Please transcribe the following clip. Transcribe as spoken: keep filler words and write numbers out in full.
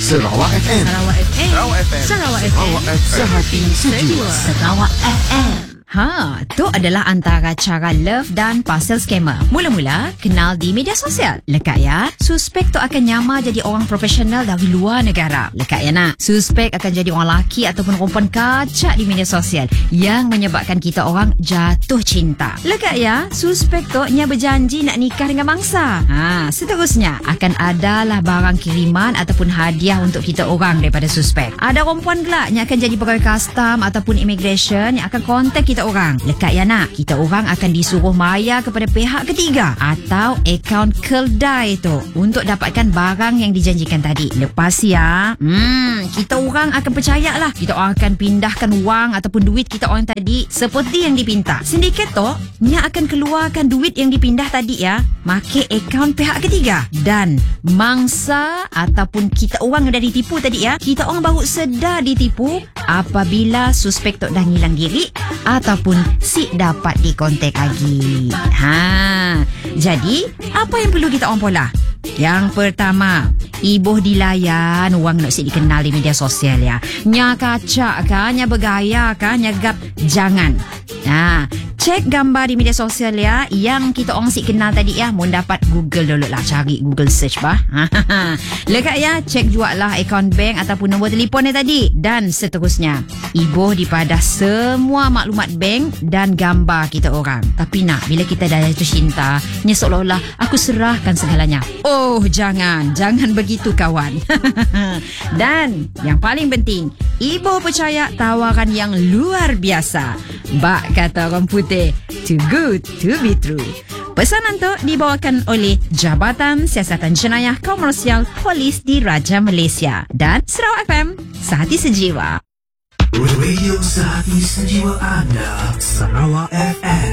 Sarawak F M. Sarawak F M. Sarawak F M. Sarawak F M. Sehati sejiwa. Sarawak F M. Ha, tu adalah antara cara love dan parcel scammer. Mula-mula kenal di media sosial. Lekat ya, suspek tu akan nyamar jadi orang profesional dari luar negara. Lekat ya nak. Suspek akan jadi orang lelaki ataupun perempuan kacak di media sosial yang menyebabkan kita orang jatuh cinta. Lekat ya, suspek tu nya berjanji nak nikah dengan mangsa. Ha, seterusnya akan adalah barang kiriman ataupun hadiah untuk kita orang daripada suspek. Ada perempuan gelak yang akan jadi pegawai custom ataupun immigration yang akan kontak kita orang. Lekat ya nak, kita orang akan disuruh bayar kepada pihak ketiga atau akaun keldai tu untuk dapatkan barang yang dijanjikan tadi. Lepas ya, hmm, kita orang akan percaya lah. Kita orang akan pindahkan wang ataupun duit kita orang tadi seperti yang dipinta. Sindiket tu nya akan keluarkan duit yang dipindah tadi ya, make akaun pihak ketiga. Dan mangsa ataupun kita orang yang dah ditipu tadi ya, kita orang baru sedar ditipu apabila suspek tu dah ngilang diri ataupun si dapat dikontak lagi. Ha, jadi apa yang perlu kita orang pola? Yang pertama, ibuh dilayan wang nak si dikenal di media sosial ya. Nya kacak kan, nya bergaya kan, nya gap, jangan. Ha, cek gambar di media sosial ya yang kita orang si kenal tadi ya. Mun dapat Google dulu lah, cari Google search bah. Lekat ya, cek juga lah akaun bank ataupun nombor telefon dia tadi. Dan seterusnya, ibu dipadah semua maklumat bank dan gambar kita orang. Tapi nak, bila kita dah jatuh cinta, nya seolah-olah aku serahkan segalanya. Oh, jangan, jangan begitu kawan. Dan yang paling penting, ibu percaya tawaran yang luar biasa. Bak kata orang putih, too good to be true. Pesanan tu dibawakan oleh Jabatan Siasatan Jenayah Komersial Polis Diraja Malaysia dan Sarawak F M, sehati sejiwa. Radio Sehati Sejiwa anda, Sarawak F M.